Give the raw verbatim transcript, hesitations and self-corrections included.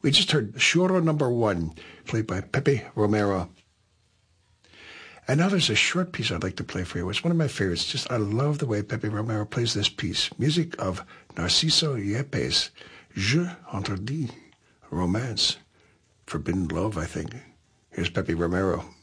We just heard Choro Number One, played by Pepe Romero. And now there's a short piece I'd like to play for you. It's one of my favorites. Just I love the way Pepe Romero plays this piece. Music of Narciso Yepes. Je Interdit. Romance. Forbidden Love, I think. Here's Pepe Romero.